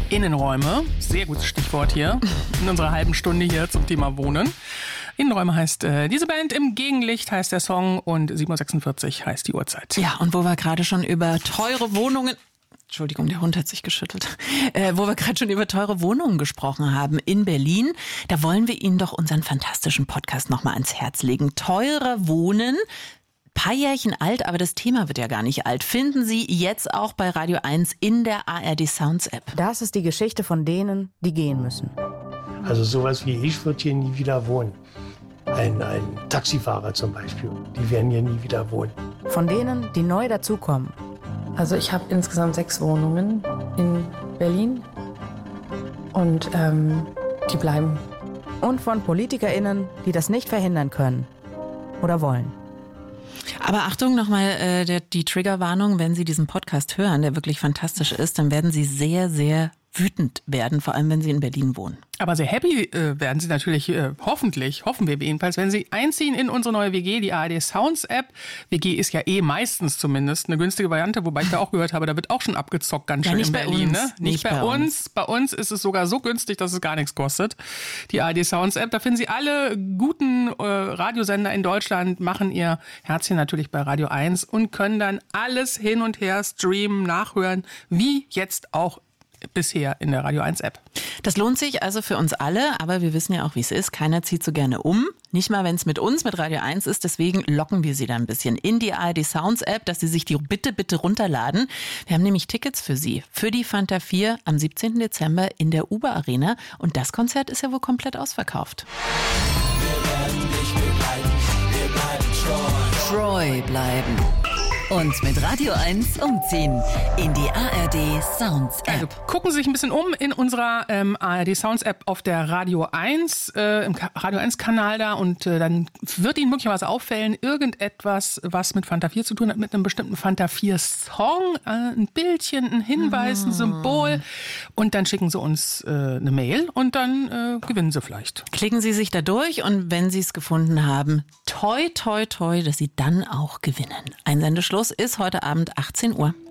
Innenräume, sehr gutes Stichwort hier in unserer halben Stunde hier zum Thema Wohnen. Innenräume heißt diese Band, im Gegenlicht heißt der Song und 7.46 Uhr heißt die Uhrzeit. Ja, und wo wir gerade schon über teure Wohnungen... Entschuldigung, der Hund hat sich geschüttelt. Wo wir gerade schon über teure Wohnungen gesprochen haben in Berlin, da wollen wir Ihnen doch unseren fantastischen Podcast nochmal ans Herz legen. Teurer Wohnen, paar Jährchen alt, aber das Thema wird ja gar nicht alt. Finden Sie jetzt auch bei Radio 1 in der ARD Sounds App. Das ist die Geschichte von denen, die gehen müssen. Also sowas wie ich wird hier nie wieder wohnen. Ein Taxifahrer zum Beispiel, die werden hier nie wieder wohnen. Von denen, die neu dazukommen. Also ich habe insgesamt 6 Wohnungen in Berlin und die bleiben. Und von PolitikerInnen, die das nicht verhindern können oder wollen. Aber Achtung, nochmal die Triggerwarnung, wenn Sie diesen Podcast hören, der wirklich fantastisch ist, dann werden Sie sehr, sehr wütend werden, vor allem wenn Sie in Berlin wohnen. Aber sehr happy werden Sie natürlich, hoffentlich, hoffen wir jedenfalls, wenn Sie einziehen in unsere neue WG, die ARD Sounds App. WG ist ja meistens zumindest eine günstige Variante, wobei ich da auch gehört habe, da wird auch schon abgezockt ganz schön in Berlin. Uns, ne? Nicht bei uns. Bei uns ist es sogar so günstig, dass es gar nichts kostet. Die ARD Sounds App, da finden Sie alle guten Radiosender in Deutschland, machen ihr Herzchen natürlich bei Radio 1 und können dann alles hin und her streamen, nachhören, wie jetzt auch bisher in der Radio 1 App. Das lohnt sich also für uns alle, aber wir wissen ja auch, wie es ist. Keiner zieht so gerne um. Nicht mal, wenn es mit uns, mit Radio 1 ist. Deswegen locken wir Sie da ein bisschen in die ARD Sounds App, dass Sie sich die bitte runterladen. Wir haben nämlich Tickets für Sie. Für die Fanta 4 am 17. Dezember in der Uber Arena. Und das Konzert ist ja wohl komplett ausverkauft. Wir werden dich begleiten. Wir bleiben treu bleiben. Und mit Radio 1 umziehen in die ARD Sounds App. Also gucken Sie sich ein bisschen um in unserer ARD Sounds App auf der Radio 1, im Radio 1 Kanal da und dann wird Ihnen möglicherweise auffällen, irgendetwas, was mit Fanta 4 zu tun hat, mit einem bestimmten Fanta 4 Song, ein Bildchen, ein Hinweis, ein Symbol und dann schicken Sie uns eine Mail und dann gewinnen Sie vielleicht. Klicken Sie sich da durch und wenn Sie es gefunden haben, toi, toi, toi, dass Sie dann auch gewinnen. Einsendeschluss ist heute Abend 18 Uhr.